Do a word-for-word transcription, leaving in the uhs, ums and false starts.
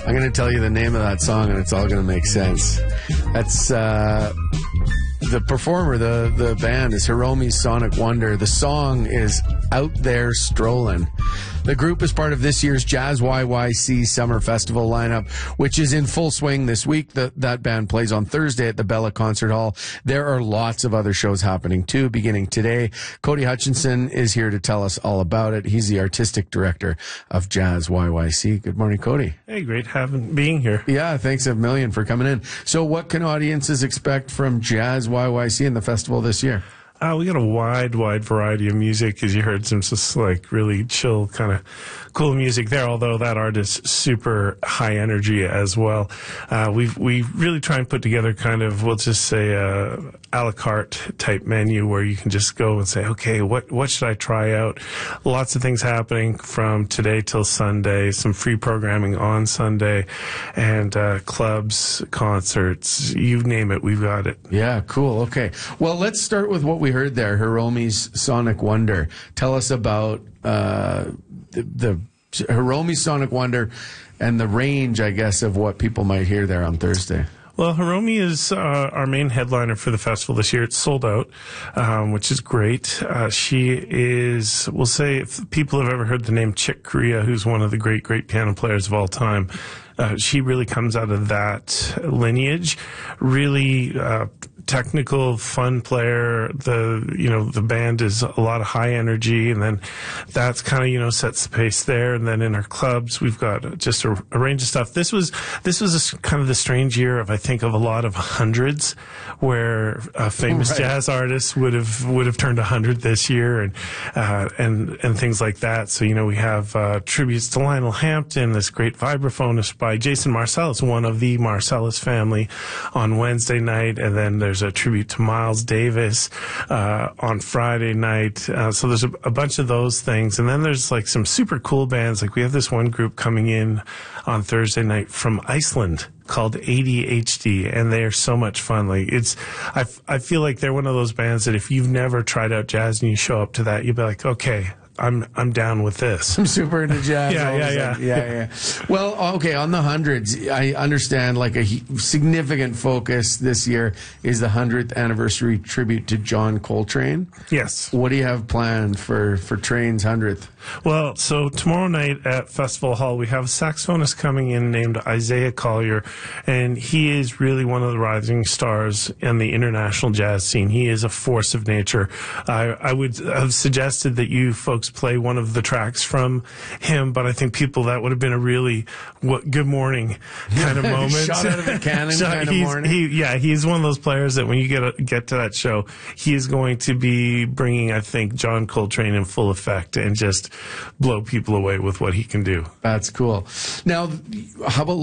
I'm going to tell you the name of that song, and it's all going to make sense. That's uh, the performer, the, the band is Hiromi's Sonic Wonder. The song is Out There Strolling. The group is part of this year's Jazz Y Y C Summer Festival lineup, which is in full swing this week. The, that band plays on Thursday at the Bella Concert Hall. There are lots of other shows happening, too, beginning today. Cody Hutchinson is here to tell us all about it. He's the artistic director of Jazz Y Y C. Good morning, Cody. Hey, great having being here. Yeah, thanks a million for coming in. So what can audiences expect from Jazz Y Y C in the festival this year? Uh, we got a wide, wide variety of music, as you heard, some just like really chill, kind of cool music there, although that artist's super high energy as well. Uh, we we really try and put together kind of, we'll just say, a a la carte type menu where you can just go and say, okay, what, what should I try out? Lots of things happening from today till Sunday, some free programming on Sunday, and uh, clubs, concerts, you name it, we've got it. Yeah, cool. Okay. Well, let's start with what we heard there, Hiromi's Sonic Wonder. Tell us about uh, the, the Hiromi's Sonic Wonder and the range, I guess, of what people might hear there on Thursday. Well, Hiromi is uh, our main headliner for the festival this year. It's sold out, um, which is great. Uh, she is, we'll say, if people have ever heard the name Chick Corea, who's one of the great, great piano players of all time, uh, she really comes out of that lineage. Really uh, technical, fun player. The, you know, the band is a lot of high energy, and then that's kind of, you know, sets the pace there. And then in our clubs, we've got just a, a range of stuff. This was, this was a, kind of the strange year of, I think, of a lot of hundreds, where uh, famous right. jazz artists would have, would have turned a hundred this year, and, uh, and, and things like that. So, you know, we have, uh, tributes to Lionel Hampton, this great vibraphonist by Jason Marsalis, one of the Marsalis family, on Wednesday night. And then there's a tribute to Miles Davis uh, on Friday night. Uh, so there's a, a bunch of those things. And then there's like some super cool bands. Like we have this one group coming in on Thursday night from Iceland called A D H D, and they are so much fun. Like it's, I, I feel like they're one of those bands that if you've never tried out jazz and you show up to that, you'll be like, okay, I'm I'm down with this. I'm super into jazz. yeah, yeah, yeah, yeah, yeah. Well, okay, on the hundreds, I understand like a significant focus this year is the hundredth anniversary tribute to John Coltrane. Yes. What do you have planned for for Train's hundredth? Well, so tomorrow night at Festival Hall, we have a saxophonist coming in named Isaiah Collier, and he is really one of the rising stars in the international jazz scene. He is a force of nature. I, I would have suggested that you folks play one of the tracks from him, but I think people, that would have been a really what, good morning kind of moment. Shot out of a cannon Shot, kind of he's, morning. He, yeah, he's one of those players that when you get a, get to that show, he is going to be bringing, I think, John Coltrane in full effect and just blow people away with what he can do. That's cool. Now, how about